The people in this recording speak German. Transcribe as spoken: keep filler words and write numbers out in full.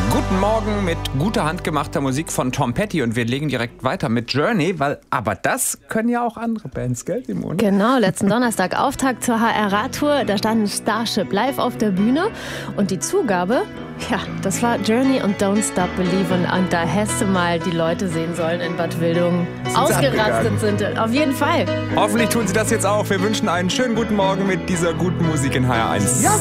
Guten Morgen mit guter handgemachter Musik von Tom Petty und wir legen direkt weiter mit Journey, weil aber das können ja auch andere Bands, gell, Simone? Genau, letzten Donnerstag Auftakt zur H R A-Tour, da standen Starship live auf der Bühne und die Zugabe, ja, das war Journey und Don't Stop Believin' und da hättest du mal die Leute sehen sollen in Bad Wildungen. Ausgerastet sind sie, auf jeden Fall. Hoffentlich tun sie das jetzt auch. Wir wünschen einen schönen guten Morgen mit dieser guten Musik in H R eins. Ja.